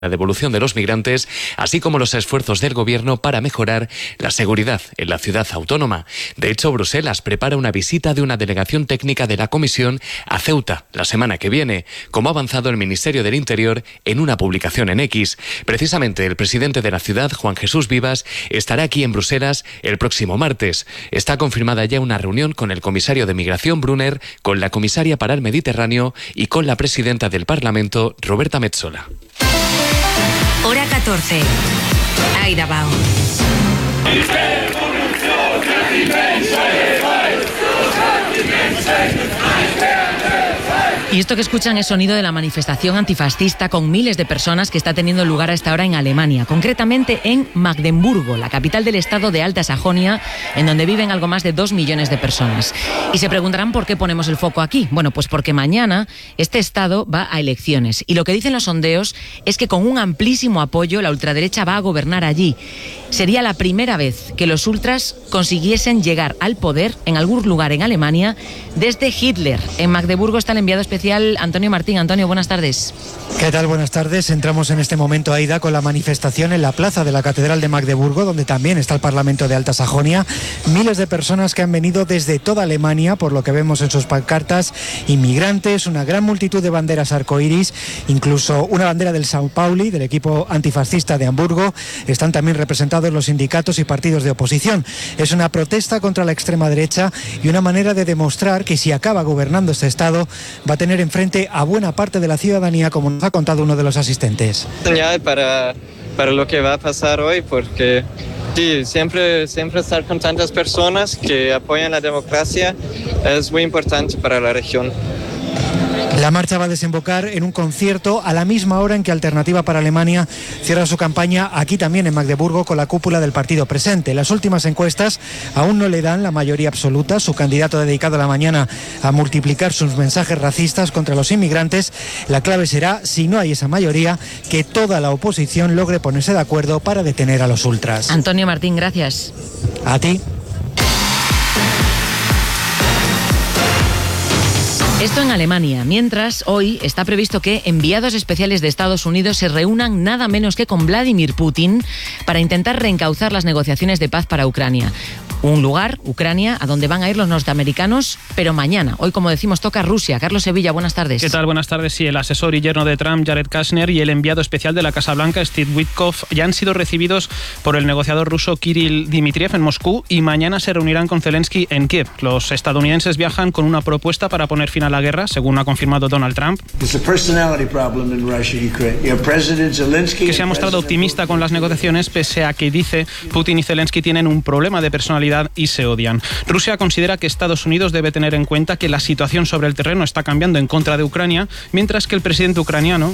la devolución de los migrantes, así como los esfuerzos del gobierno para mejorar la seguridad en la ciudad autónoma. De hecho, Bruselas prepara una visita de una delegación técnica de la Comisión a Ceuta la semana que viene, como ha avanzado el Ministerio del Interior en una publicación en X. Precisamente el presidente de la ciudad, Juan Jesús Vivas, estará aquí en Bruselas el próximo martes. Está confirmada ya una reunión con el comisario de Migración, Brunner, con la comisaria para el Mediterráneo y con la presidenta del Parlamento, Roberta Metsola. Hora 14. Aida Bao. Y esto que escuchan es sonido de la manifestación antifascista con miles de personas que está teniendo lugar a esta hora en Alemania, concretamente en Magdeburgo, la capital del estado de Alta Sajonia, en donde viven algo más de 2 millones de personas. Y se preguntarán por qué ponemos el foco aquí. Bueno, pues porque mañana este estado va a elecciones y lo que dicen los sondeos es que con un amplísimo apoyo la ultraderecha va a gobernar allí. Sería la primera vez que los ultras consiguiesen llegar al poder en algún lugar en Alemania desde Hitler. En Magdeburgo está el enviado especial Antonio Martín. Antonio, buenas tardes. ¿Qué tal? Buenas tardes. Entramos en este momento, Aida, con la manifestación en la plaza de la Catedral de Magdeburgo, donde también está el Parlamento de Alta Sajonia. Miles de personas que han venido desde toda Alemania, por lo que vemos en sus pancartas, inmigrantes, una gran multitud de banderas arcoíris, incluso una bandera del São Pauli, del equipo antifascista de Hamburgo. Están también representados los sindicatos y partidos de oposición. Es una protesta contra la extrema derecha y una manera de demostrar que si acaba gobernando este estado, va a tener enfrente a buena parte de la ciudadanía, como nos ha contado uno de los asistentes. Señal para lo que va a pasar hoy, porque sí, siempre estar con tantas personas que apoyan la democracia es muy importante para la región. La marcha va a desembocar en un concierto a la misma hora en que Alternativa para Alemania cierra su campaña aquí también en Magdeburgo con la cúpula del partido presente. Las últimas encuestas aún no le dan la mayoría absoluta. Su candidato ha dedicado la mañana a multiplicar sus mensajes racistas contra los inmigrantes. La clave será, si no hay esa mayoría, que toda la oposición logre ponerse de acuerdo para detener a los ultras. Antonio Martín, gracias. A ti. Esto en Alemania, mientras hoy está previsto que enviados especiales de Estados Unidos se reúnan nada menos que con Vladimir Putin para intentar reencauzar las negociaciones de paz para Ucrania. Un lugar, Ucrania, a donde van a ir los norteamericanos, pero mañana. Hoy, como decimos, toca Rusia. Carlos Sevilla, buenas tardes. ¿Qué tal? Buenas tardes. Sí, el asesor y yerno de Trump, Jared Kushner, y el enviado especial de la Casa Blanca, Steve Witkoff, ya han sido recibidos por el negociador ruso Kirill Dmitriev en Moscú y mañana se reunirán con Zelensky en Kiev. Los estadounidenses viajan con una propuesta para poner fin a la guerra, según ha confirmado Donald Trump, que se ha mostrado optimista con las negociaciones, pese a que dice Putin y Zelensky tienen un problema de personalidad y se odian. Rusia considera que Estados Unidos debe tener en cuenta que la situación sobre el terreno está cambiando en contra de Ucrania, mientras que el presidente ucraniano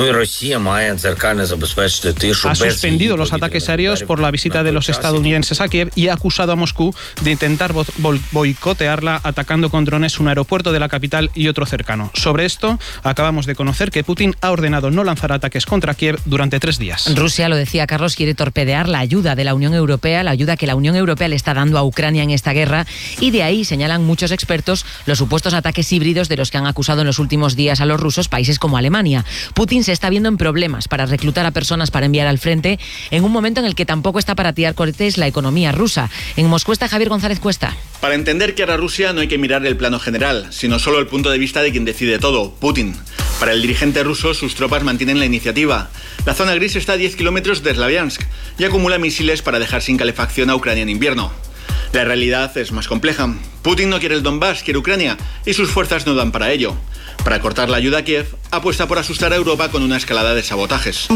ha suspendido los ataques aéreos por la visita de los estadounidenses a Kiev y ha acusado a Moscú de intentar boicotearla atacando con drones un aeropuerto de la capital y otro cercano. Sobre esto, acabamos de conocer que Putin ha ordenado no lanzar ataques contra Kiev durante 3 días. Rusia, lo decía Carlos, quiere torpedear la ayuda de la Unión Europea, la ayuda que la Unión Europea le está dando a Ucrania en esta guerra, y de ahí señalan muchos expertos los supuestos ataques híbridos de los que han acusado en los últimos días a los rusos países como Alemania. Putin se está viendo en problemas para reclutar a personas para enviar al frente en un momento en el que tampoco está para tirar cohetes la economía rusa. En Moscú está Javier González Cuesta. Para entender qué hará Rusia no hay que mirar el plano general, sino solo el punto de vista de quien decide todo, Putin. Para el dirigente ruso, sus tropas mantienen la iniciativa. La zona gris está a 10 kilómetros de Slaviansk y acumula misiles para dejar sin calefacción a Ucrania en invierno. La realidad es más compleja. Putin no quiere el Donbass, quiere Ucrania, y sus fuerzas no dan para ello. Para cortar la ayuda a Kiev, apuesta por asustar a Europa con una escalada de sabotajes.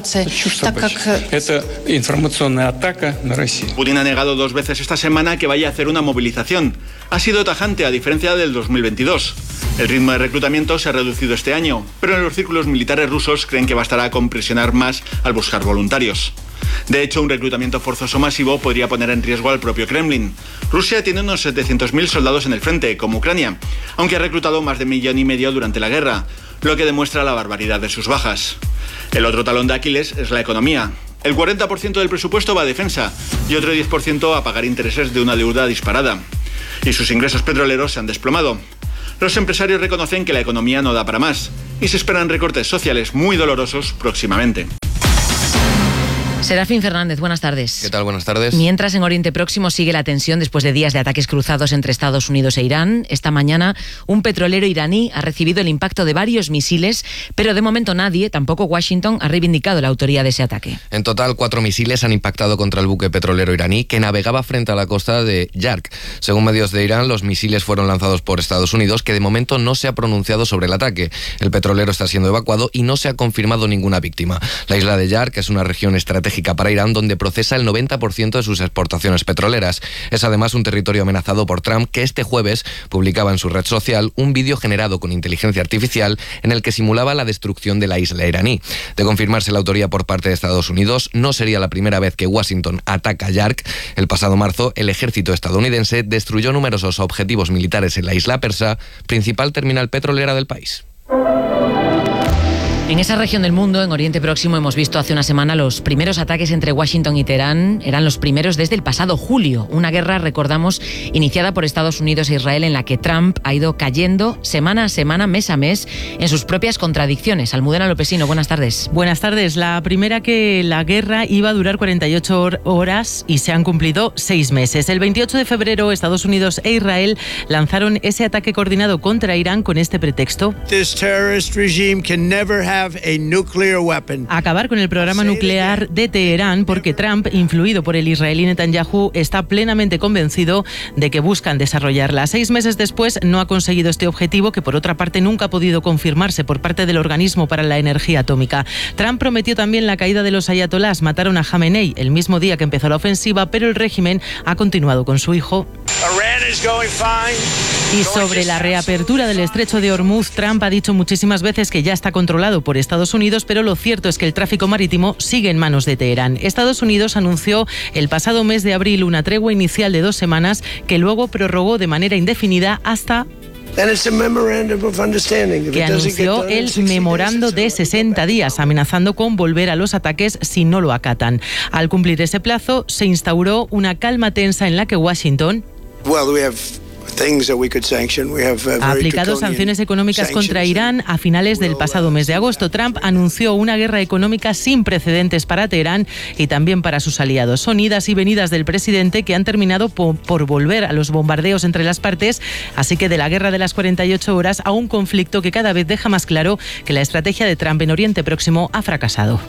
Putin ha negado 2 veces esta semana que vaya a hacer una movilización. Ha sido tajante, a diferencia del 2022. El ritmo de reclutamiento se ha reducido este año, pero en los círculos militares rusos creen que bastará con presionar más al buscar voluntarios. De hecho, un reclutamiento forzoso masivo podría poner en riesgo al propio Kremlin. Rusia tiene unos 700.000 soldados en el frente, como Ucrania, aunque ha reclutado más de 1,5 millones durante la guerra, lo que demuestra la barbaridad de sus bajas. El otro talón de Aquiles es la economía. El 40% del presupuesto va a defensa y otro 10% a pagar intereses de una deuda disparada. Y sus ingresos petroleros se han desplomado. Los empresarios reconocen que la economía no da para más y se esperan recortes sociales muy dolorosos próximamente. Serafín Fernández, buenas tardes. ¿Qué tal? Buenas tardes. Mientras en Oriente Próximo sigue la tensión después de días de ataques cruzados entre Estados Unidos e Irán, esta mañana un petrolero iraní ha recibido el impacto de varios misiles, pero de momento nadie, tampoco Washington, ha reivindicado la autoría de ese ataque. En total, 4 misiles han impactado contra el buque petrolero iraní que navegaba frente a la costa de Yark. Según medios de Irán, los misiles fueron lanzados por Estados Unidos, que de momento no se ha pronunciado sobre el ataque. El petrolero está siendo evacuado y no se ha confirmado ninguna víctima. La isla de Yark es una región estratégica para Irán, donde procesa el 90% de sus exportaciones petroleras. Es además un territorio amenazado por Trump, que este jueves publicaba en su red social un vídeo generado con inteligencia artificial en el que simulaba la destrucción de la isla iraní. De confirmarse la autoría por parte de Estados Unidos, no sería la primera vez que Washington ataca Yark. El pasado marzo, el ejército estadounidense destruyó numerosos objetivos militares en la isla persa, principal terminal petrolera del país. En esa región del mundo, en Oriente Próximo, hemos visto hace una semana los primeros ataques entre Washington y Teherán. Eran los primeros desde el pasado julio. Una guerra, recordamos, iniciada por Estados Unidos e Israel, en la que Trump ha ido cayendo semana a semana, mes a mes, en sus propias contradicciones. Almudena Lopesino, buenas tardes. Buenas tardes. La primera, que la guerra iba a durar 48 horas y se han cumplido 6 meses. El 28 de febrero, Estados Unidos e Israel lanzaron ese ataque coordinado contra Irán con este pretexto: acabar con el programa nuclear de Teherán, porque Trump, influido por el israelí Netanyahu, está plenamente convencido de que buscan desarrollarla. 6 meses después no ha conseguido este objetivo, que por otra parte nunca ha podido confirmarse por parte del Organismo para la Energía Atómica. Trump prometió también la caída de los ayatolás. Mataron a Jamenei el mismo día que empezó la ofensiva, pero el régimen ha continuado con su hijo. Y sobre la reapertura del estrecho de Hormuz, Trump ha dicho muchísimas veces que ya está controlado por Estados Unidos, pero lo cierto es que el tráfico marítimo sigue en manos de Teherán. Estados Unidos anunció el pasado mes de abril una tregua inicial de 2 semanas que luego prorrogó de manera indefinida hasta que anunció el memorando de 60 días, amenazando con volver a los ataques si no lo acatan. Al cumplir ese plazo, se instauró una calma tensa en la que Washington ha aplicado sanciones económicas contra Irán. A finales del pasado mes de agosto, Trump anunció una guerra económica sin precedentes para Teherán y también para sus aliados. Son idas y venidas del presidente que han terminado por volver a los bombardeos entre las partes, así que de la guerra de las 48 horas a un conflicto que cada vez deja más claro que la estrategia de Trump en Oriente Próximo ha fracasado.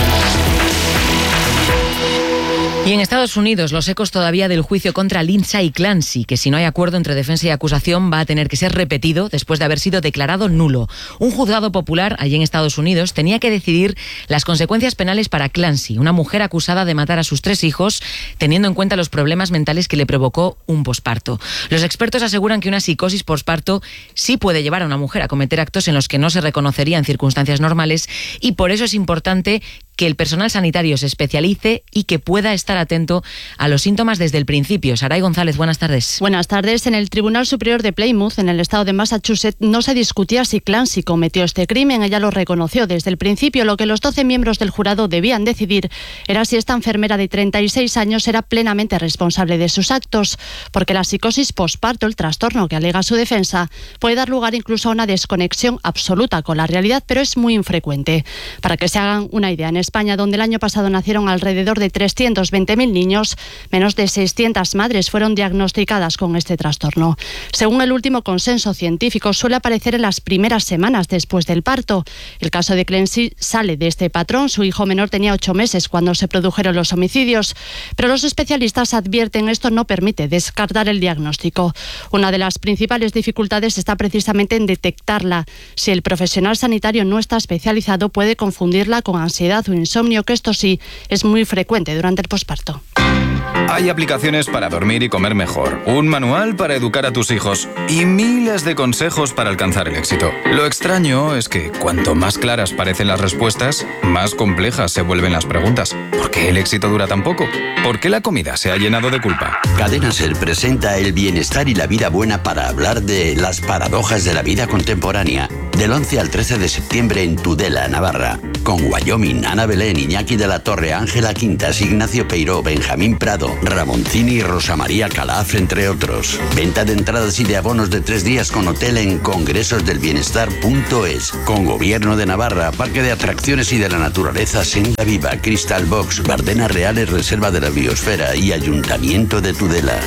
Y en Estados Unidos, los ecos todavía del juicio contra Lindsay Clancy, que si no hay acuerdo entre defensa y acusación va a tener que ser repetido después de haber sido declarado nulo. Un juzgado popular allí en Estados Unidos tenía que decidir las consecuencias penales para Clancy, una mujer acusada de matar a sus 3 hijos, teniendo en cuenta los problemas mentales que le provocó un posparto. Los expertos aseguran que una psicosis posparto sí puede llevar a una mujer a cometer actos en los que no se reconocería en circunstancias normales, y por eso es importante que el personal sanitario se especialice y que pueda estar atento a los síntomas desde el principio. Saray González, buenas tardes. Buenas tardes. En el Tribunal Superior de Plymouth, en el estado de Massachusetts, no se discutía si Clancy cometió este crimen. Ella lo reconoció desde el principio. Lo que los 12 miembros del jurado debían decidir era si esta enfermera de 36 años era plenamente responsable de sus actos, porque la psicosis posparto, el trastorno que alega su defensa, puede dar lugar incluso a una desconexión absoluta con la realidad, pero es muy infrecuente. Para que se hagan una idea, en España, donde el año pasado nacieron alrededor de 320.000 niños, menos de 600 madres fueron diagnosticadas con este trastorno. Según el último consenso científico, suele aparecer en las primeras semanas después del parto. El caso de Clancy sale de este patrón. Su hijo menor tenía 8 meses cuando se produjeron los homicidios, pero los especialistas advierten esto no permite descartar el diagnóstico. Una de las principales dificultades está precisamente en detectarla. Si el profesional sanitario no está especializado, puede confundirla con ansiedad o insomnio, que esto sí es muy frecuente durante el posparto. Hay aplicaciones para dormir y comer mejor, un manual para educar a tus hijos y miles de consejos para alcanzar el éxito. Lo extraño es que cuanto más claras parecen las respuestas, más complejas se vuelven las preguntas. ¿Por qué el éxito dura tan poco? ¿Por qué la comida se ha llenado de culpa? Cadena Ser presenta el bienestar y la vida buena para hablar de las paradojas de la vida contemporánea. del 11 al 13 de septiembre en Tudela, Navarra, con Wyoming, Ana Belén, Iñaki de la Torre, Ángela Quintas, Ignacio Peiró, Benjamín Prado, Ramoncini y Rosa María Calaf, entre otros. Venta de entradas y de abonos de 3 días con hotel en congresosdelbienestar.es, con Gobierno de Navarra, Parque de Atracciones y de la Naturaleza Senda Viva, Crystal Box, Bardenas Reales, Reserva de la Biosfera y Ayuntamiento de Tudela.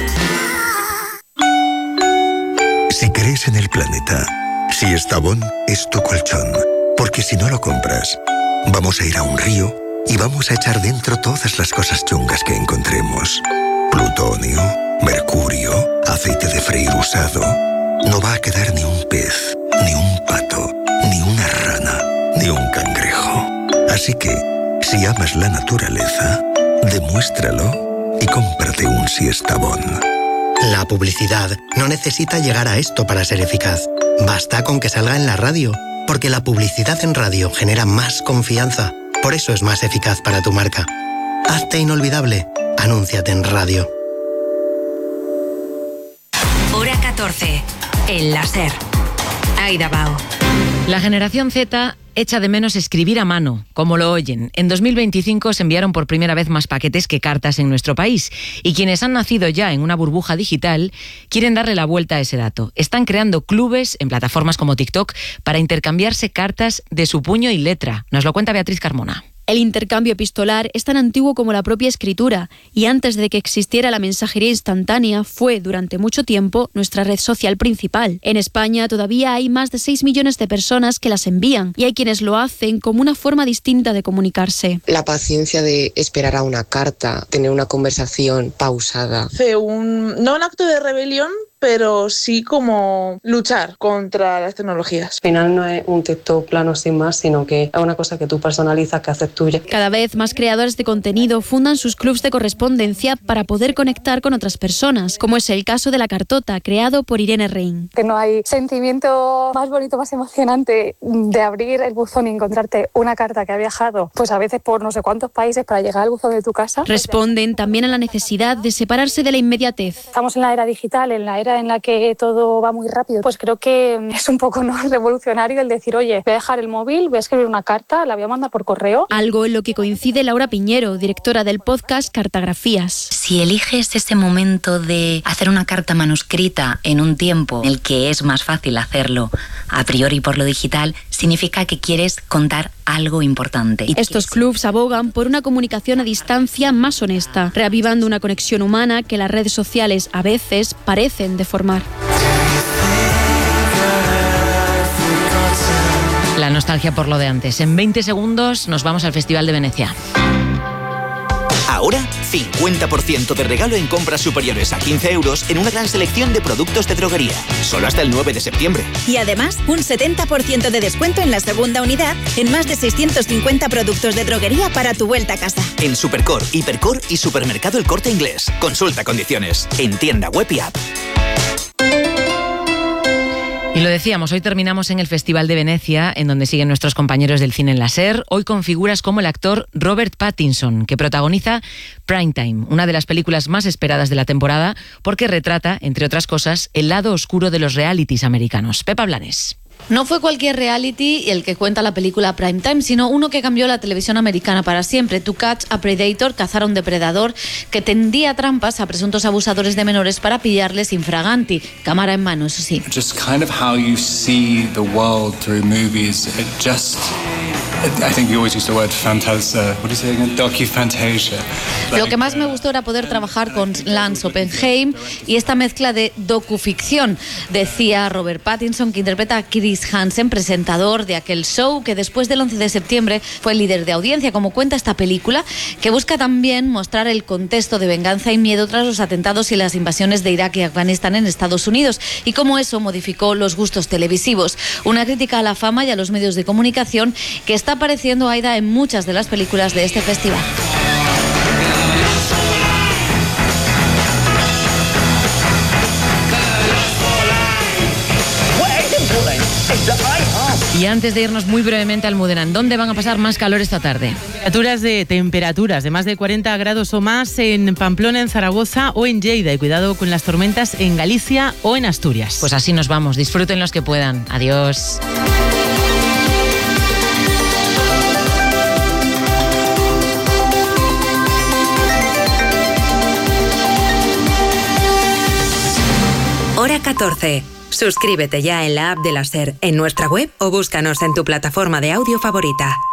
Si crees en el planeta, si Estavón es tu colchón, porque si no lo compras, vamos a ir a un río y vamos a echar dentro todas las cosas chungas que encontremos. Plutonio, mercurio, aceite de freír usado. No va a quedar ni un pez, ni un pato, ni una rana, ni un cangrejo. Así que, si amas la naturaleza, demuéstralo y cómprate un Siestabón. La publicidad no necesita llegar a esto para ser eficaz. Basta con que salga en la radio, porque la publicidad en radio genera más confianza. Por eso es más eficaz para tu marca. Hazte inolvidable. Anúnciate en radio. Hora 14. El láser. Aida Bao. La generación Z echa de menos escribir a mano, como lo oyen. En 2025 se enviaron por primera vez más paquetes que cartas en nuestro país. Y quienes han nacido ya en una burbuja digital quieren darle la vuelta a ese dato. Están creando clubes en plataformas como TikTok para intercambiarse cartas de su puño y letra. Nos lo cuenta Beatriz Carmona. El intercambio epistolar es tan antiguo como la propia escritura y antes de que existiera la mensajería instantánea fue durante mucho tiempo nuestra red social principal. En España todavía hay más de 6 millones de personas que las envían y hay quienes lo hacen como una forma distinta de comunicarse. La paciencia de esperar a una carta, tener una conversación pausada. No un acto de rebelión, pero sí como luchar contra las tecnologías. Al final no es un texto plano sin más, sino que es una cosa que tú personalizas, que haces tuya. Cada vez más creadores de contenido fundan sus clubs de correspondencia para poder conectar con otras personas, como es el caso de La Cartota, creado por Irene Rein. Que no hay sentimiento más bonito, más emocionante de abrir el buzón y encontrarte una carta que ha viajado, pues a veces por no sé cuántos países para llegar al buzón de tu casa. Responden también a la necesidad de separarse de la inmediatez. Estamos en la era digital, en la era en la que todo va muy rápido, pues creo que es un poco revolucionario el decir, oye, voy a dejar el móvil, voy a escribir una carta, la voy a mandar por correo. Algo en lo que coincide Laura Piñero, directora del podcast Cartagrafías. Si eliges ese momento de hacer una carta manuscrita en un tiempo en el que es más fácil hacerlo a priori por lo digital, significa que quieres contar algo importante. Estos clubs abogan por una comunicación a distancia más honesta, reavivando una conexión humana que las redes sociales a veces parecen deformar. La nostalgia por lo de antes. En 20 segundos nos vamos al Festival de Venecia. Ahora, 50% de regalo en compras superiores a 15 euros en una gran selección de productos de droguería. Solo hasta el 9 de septiembre. Y además, un 70% de descuento en la segunda unidad en más de 650 productos de droguería para tu vuelta a casa. En Supercor, Hipercor y Supermercado El Corte Inglés. Consulta condiciones. En tienda web y app. Y lo decíamos, hoy terminamos en el Festival de Venecia, en donde siguen nuestros compañeros del cine en la SER, hoy con figuras como el actor Robert Pattinson, que protagoniza Primetime, una de las películas más esperadas de la temporada, porque retrata, entre otras cosas, el lado oscuro de los realities americanos. Pepa Blanes. No fue cualquier reality el que cuenta la película Primetime, sino uno que cambió la televisión americana para siempre. To Catch a Predator, cazar a un depredador, que tendía trampas a presuntos abusadores de menores para pillarles infraganti, cámara en mano, eso sí. Just kind of how you see the world through movies. I think you always use the word fantasia. What do you say again? Docufantasia. Lo que más me gustó era poder trabajar con Lance Oppenheim y esta mezcla de docuficción, decía Robert Pattinson, que interpreta a Chris Hansen, presentador de aquel show que después del 11 de septiembre fue líder de audiencia, como cuenta esta película, que busca también mostrar el contexto de venganza y miedo tras los atentados y las invasiones de Irak y Afganistán en Estados Unidos y cómo eso modificó los gustos televisivos. Una crítica a la fama y a los medios de comunicación que está apareciendo, Aida, en muchas de las películas de este festival. Y antes de irnos muy brevemente a Almudena, ¿dónde van a pasar más calor esta tarde? Temperaturas de más de 40 grados o más en Pamplona, en Zaragoza o en Lleida. Y cuidado con las tormentas en Galicia o en Asturias. Pues así nos vamos. Disfruten los que puedan. Adiós. 14. Suscríbete ya en la app de la SER, en nuestra web o búscanos en tu plataforma de audio favorita.